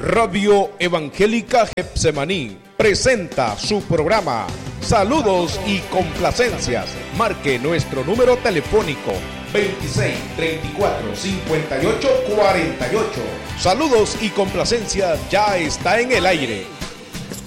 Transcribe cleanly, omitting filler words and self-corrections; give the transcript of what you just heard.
Radio Evangélica Getsemaní presenta su programa Saludos y Complacencias. Marque nuestro número telefónico 26 34 58 48. Saludos y Complacencias ya está en el aire.